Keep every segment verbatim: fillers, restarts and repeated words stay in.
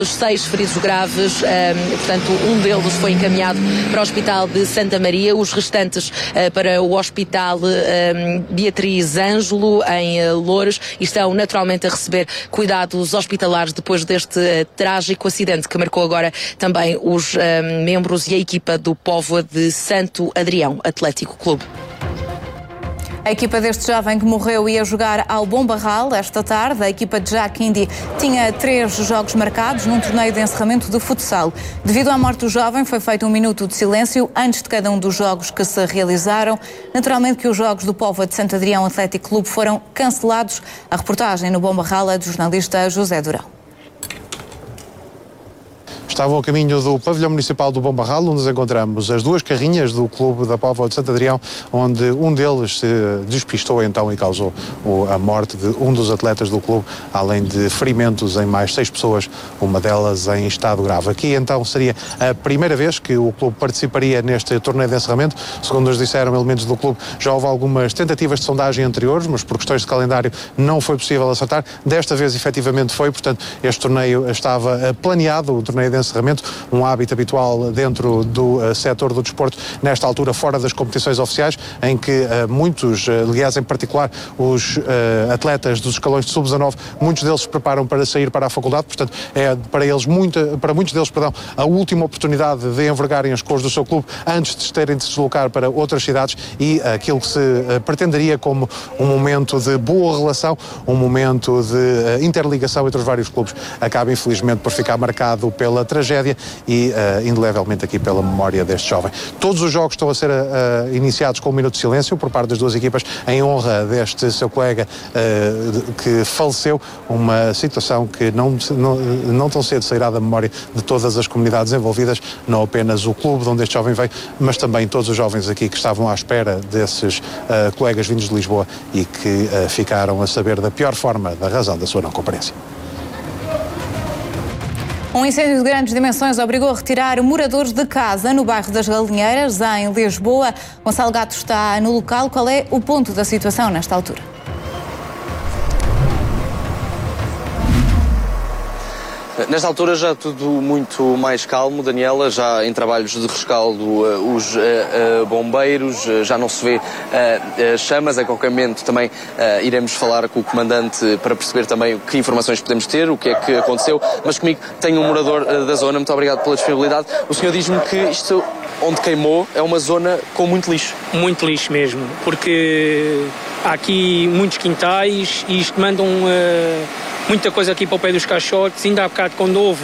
Os seis feridos graves, um, portanto, um deles foi encaminhado para o Hospital de Santa Maria, os restantes uh, para o Hospital um, Beatriz Ângelo, em uh, Loures, e estão naturalmente a receber cuidados hospitalares depois deste uh, trágico acidente que marcou agora também os uh, membros e a equipa do Póvoa de Santo Adrião Atlético Clube. A equipa deste jovem que morreu ia jogar ao Bom Barral esta tarde. A equipa de Jack Indy tinha três jogos marcados num torneio de encerramento de futsal. Devido à morte do jovem, foi feito um minuto de silêncio antes de cada um dos jogos que se realizaram. Naturalmente que os jogos do Póvoa de Santo Adrião Atlético Clube foram cancelados. A reportagem no Bom Barral é do jornalista José Durão. Estavam a caminho do pavilhão municipal do Bom Barral, onde nos encontramos as duas carrinhas do clube da Póvoa de Santo Adrião, onde um deles se despistou então e causou a morte de um dos atletas do clube, além de ferimentos em mais seis pessoas, uma delas em estado grave. Aqui então seria a primeira vez que o clube participaria neste torneio de encerramento. Segundo nos disseram elementos do clube, já houve algumas tentativas de sondagem anteriores, mas por questões de calendário não foi possível acertar. Desta vez efetivamente foi, portanto este torneio estava planeado, o torneio de encerramento, um hábito habitual dentro do uh, setor do desporto, nesta altura fora das competições oficiais, em que uh, muitos, uh, aliás em particular os uh, atletas dos escalões de sub dezanove, muitos deles se preparam para sair para a faculdade, portanto é para eles, muita, para muitos deles, perdão, a última oportunidade de envergarem as cores do seu clube antes de terem de se deslocar para outras cidades, e uh, aquilo que se uh, pretenderia como um momento de boa relação, um momento de uh, interligação entre os vários clubes, acaba infelizmente por ficar marcado pela tragédia e uh, indelevelmente aqui pela memória deste jovem. Todos os jogos estão a ser uh, iniciados com um minuto de silêncio por parte das duas equipas em honra deste seu colega uh, que faleceu, uma situação que não, não, não tão cedo sairá da memória de todas as comunidades envolvidas, não apenas o clube de onde este jovem veio, mas também todos os jovens aqui que estavam à espera desses uh, colegas vindos de Lisboa e que uh, ficaram a saber da pior forma da razão da sua não comparência. Um incêndio de grandes dimensões obrigou a retirar moradores de casa no bairro das Galinheiras, em Lisboa. Gonçalo Gato está no local. Qual é o ponto da situação nesta altura? Nesta altura já tudo muito mais calmo, Daniela, já em trabalhos de rescaldo uh, os uh, uh, bombeiros, uh, já não se vê uh, uh, chamas. A qualquer momento também uh, iremos falar com o comandante para perceber também que informações podemos ter, o que é que aconteceu, mas comigo tenho um morador uh, da zona. Muito obrigado pela disponibilidade. O senhor diz-me que isto, onde queimou, é uma zona com muito lixo. Muito lixo mesmo, porque há aqui muitos quintais e isto mandam... Uh, muita coisa aqui para o pé dos caixotes. Ainda há bocado, quando houve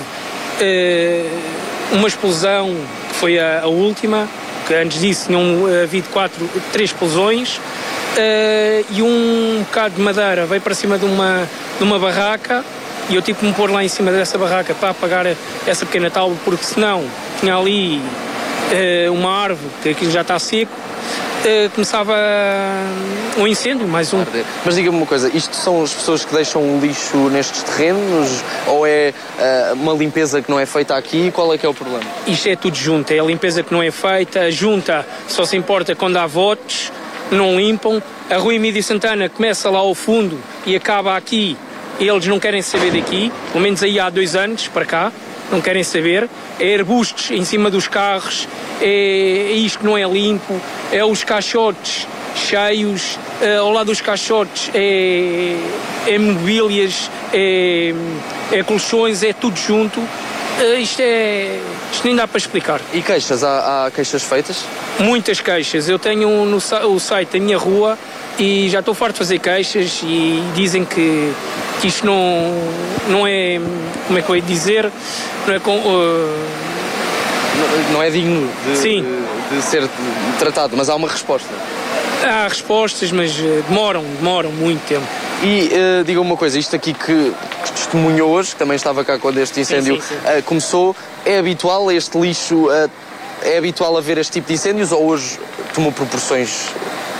uh, uma explosão, que foi a, a última, que antes disso tinham havido quatro, três explosões, uh, e um bocado de madeira veio para cima de uma, de uma barraca, e eu tive que me pôr lá em cima dessa barraca para apagar essa pequena tábua, porque senão tinha ali uh, uma árvore, que aquilo já está seco, Uh, começava uh, um incêndio, mais um. Mas diga-me uma coisa, isto são as pessoas que deixam o lixo nestes terrenos, ou é uh, uma limpeza que não é feita aqui? Qual é que é o problema? Isto é tudo junto, é a limpeza que não é feita, a junta só se importa quando há votos, não limpam. A Rua Emílio Santana começa lá ao fundo e acaba aqui, eles não querem saber daqui, pelo menos aí há dois anos para cá, não querem saber. É arbustos em cima dos carros, é, é isto que não é limpo, é os caixotes cheios, é, ao lado dos caixotes é, é mobílias, é, é colchões, é tudo junto. É, isto é... Isto nem dá para explicar. E queixas? Há, há queixas feitas? Muitas queixas. Eu tenho no o site da minha rua e já estou farto de fazer queixas e dizem que, que isto não, não é, como é que eu ia dizer, não é, com, uh... não, não é digno de, Sim. de, de ser tratado, mas há uma resposta. Há respostas, mas demoram, demoram muito tempo. E uh, diga uma coisa, isto aqui que, que testemunhou hoje, que também estava cá quando este incêndio sim, sim, sim. Uh, começou, é habitual este lixo, uh, é habitual haver este tipo de incêndios ou hoje tomou proporções?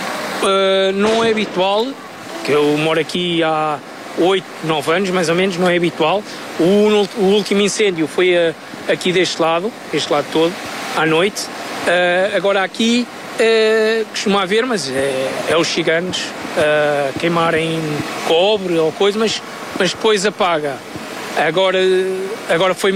Uh, não é habitual, que eu moro aqui há oito, nove anos mais ou menos, não é habitual. O, o último incêndio foi uh, aqui deste lado, este lado todo, à noite. Uh, agora aqui uh, costuma haver, mas é, é os ciganos uh, queimarem cobre ou coisa, mas, mas depois apaga. Agora, agora foi